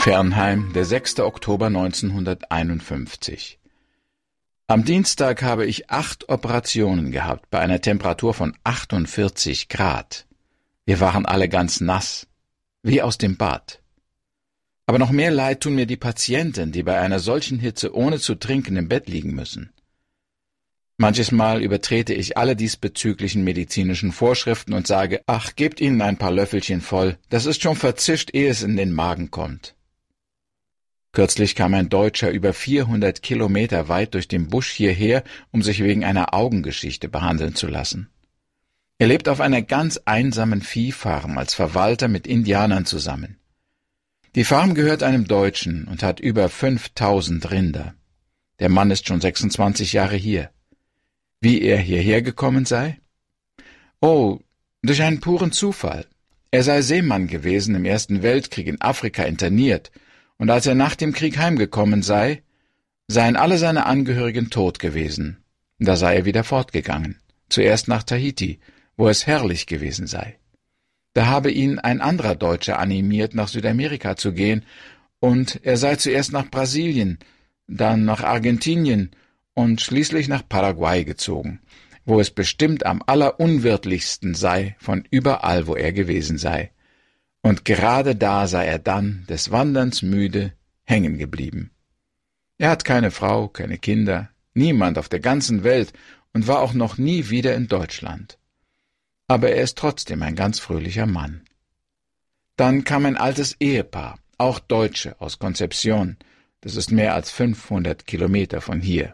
Fernheim, der 6. Oktober 1951. Am Dienstag habe ich 8 Operationen gehabt, bei einer Temperatur von 48 Grad. Wir waren alle ganz nass, wie aus dem Bad. Aber noch mehr leid tun mir die Patienten, die bei einer solchen Hitze ohne zu trinken im Bett liegen müssen. Manches Mal übertrete ich alle diesbezüglichen medizinischen Vorschriften und sage, ach, gebt ihnen ein paar Löffelchen voll, das ist schon verzischt, ehe es in den Magen kommt. Kürzlich kam ein Deutscher über 400 Kilometer weit durch den Busch hierher, um sich wegen einer Augengeschichte behandeln zu lassen. Er lebt auf einer ganz einsamen Viehfarm als Verwalter mit Indianern zusammen. Die Farm gehört einem Deutschen und hat über 5000 Rinder. Der Mann ist schon 26 Jahre hier. Wie er hierher gekommen sei? Oh, durch einen puren Zufall. Er sei Seemann gewesen im Ersten Weltkrieg in Afrika interniert, und als er nach dem Krieg heimgekommen sei, seien alle seine Angehörigen tot gewesen. Da sei er wieder fortgegangen, zuerst nach Tahiti, wo es herrlich gewesen sei. Da habe ihn ein anderer Deutscher animiert, nach Südamerika zu gehen, und er sei zuerst nach Brasilien, dann nach Argentinien und schließlich nach Paraguay gezogen, wo es bestimmt am allerunwirtlichsten sei von überall, wo er gewesen sei. Und gerade da sei er dann, des Wanderns müde, hängen geblieben. Er hat keine Frau, keine Kinder, niemand auf der ganzen Welt und war auch noch nie wieder in Deutschland. Aber er ist trotzdem ein ganz fröhlicher Mann. Dann kam ein altes Ehepaar, auch Deutsche, aus Concepción. Das ist mehr als 500 Kilometer von hier.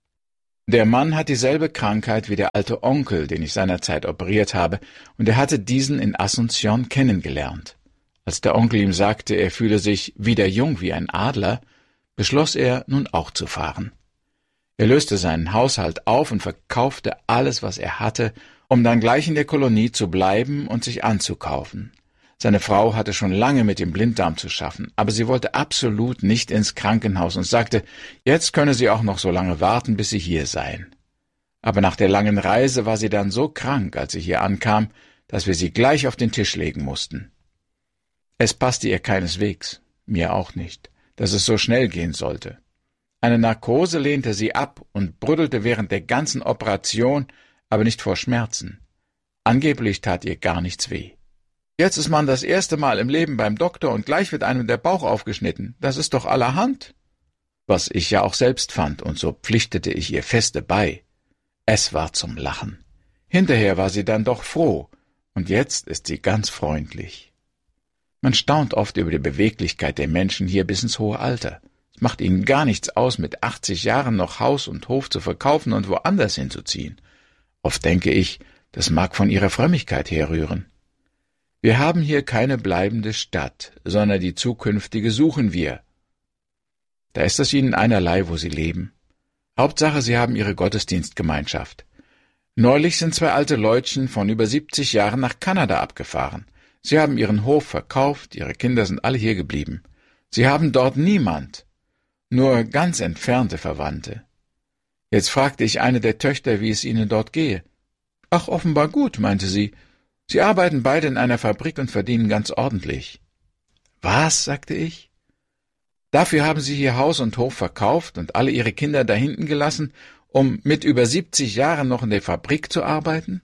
Der Mann hat dieselbe Krankheit wie der alte Onkel, den ich seinerzeit operiert habe, und er hatte diesen in Asunción kennengelernt. Als der Onkel ihm sagte, er fühle sich wieder jung wie ein Adler, beschloss er, nun auch zu fahren. Er löste seinen Haushalt auf und verkaufte alles, was er hatte, um dann gleich in der Kolonie zu bleiben und sich anzukaufen. Seine Frau hatte schon lange mit dem Blinddarm zu schaffen, aber sie wollte absolut nicht ins Krankenhaus und sagte, jetzt könne sie auch noch so lange warten, bis sie hier seien. Aber nach der langen Reise war sie dann so krank, als sie hier ankam, dass wir sie gleich auf den Tisch legen mussten. Es passte ihr keineswegs, mir auch nicht, dass es so schnell gehen sollte. Eine Narkose lehnte sie ab und brüddelte während der ganzen Operation, aber nicht vor Schmerzen. Angeblich tat ihr gar nichts weh. Jetzt ist man das erste Mal im Leben beim Doktor und gleich wird einem der Bauch aufgeschnitten. Das ist doch allerhand. Was ich ja auch selbst fand, und so pflichtete ich ihr feste bei. Es war zum Lachen. Hinterher war sie dann doch froh, und jetzt ist sie ganz freundlich. Man staunt oft über die Beweglichkeit der Menschen hier bis ins hohe Alter. Es macht ihnen gar nichts aus, mit 80 Jahren noch Haus und Hof zu verkaufen und woanders hinzuziehen. Oft denke ich, das mag von ihrer Frömmigkeit herrühren. Wir haben hier keine bleibende Stadt, sondern die zukünftige suchen wir. Da ist es ihnen einerlei, wo sie leben. Hauptsache, sie haben ihre Gottesdienstgemeinschaft. Neulich sind 2 alte Leutchen von über 70 Jahren nach Kanada abgefahren. Sie haben ihren Hof verkauft, ihre Kinder sind alle hier geblieben. Sie haben dort niemand, nur ganz entfernte Verwandte. Jetzt fragte ich eine der Töchter, wie es ihnen dort gehe. Ach, offenbar gut, meinte sie. Sie arbeiten beide in einer Fabrik und verdienen ganz ordentlich. Was, sagte ich? Dafür haben sie hier Haus und Hof verkauft und alle ihre Kinder da hinten gelassen, um mit über 70 Jahren noch in der Fabrik zu arbeiten?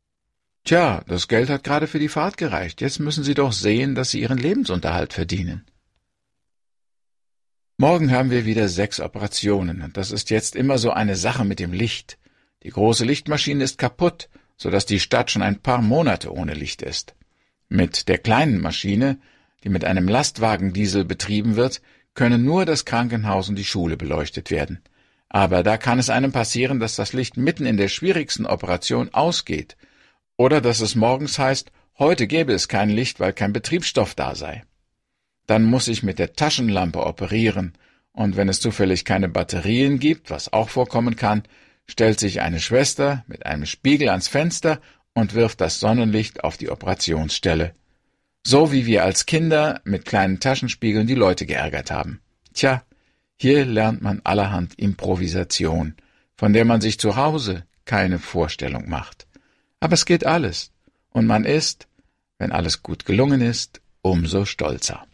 Tja, das Geld hat gerade für die Fahrt gereicht. Jetzt müssen sie doch sehen, dass sie ihren Lebensunterhalt verdienen. Morgen haben wir wieder 6 Operationen, und das ist jetzt immer so eine Sache mit dem Licht. Die große Lichtmaschine ist kaputt, so dass die Stadt schon ein paar Monate ohne Licht ist. Mit der kleinen Maschine, die mit einem Lastwagendiesel betrieben wird, können nur das Krankenhaus und die Schule beleuchtet werden. Aber da kann es einem passieren, dass das Licht mitten in der schwierigsten Operation ausgeht, oder dass es morgens heißt, heute gäbe es kein Licht, weil kein Betriebsstoff da sei. Dann muss ich mit der Taschenlampe operieren, und wenn es zufällig keine Batterien gibt, was auch vorkommen kann, stellt sich eine Schwester mit einem Spiegel ans Fenster und wirft das Sonnenlicht auf die Operationsstelle. So wie wir als Kinder mit kleinen Taschenspiegeln die Leute geärgert haben. Tja, hier lernt man allerhand Improvisation, von der man sich zu Hause keine Vorstellung macht. Aber es geht alles, und man ist, wenn alles gut gelungen ist, umso stolzer.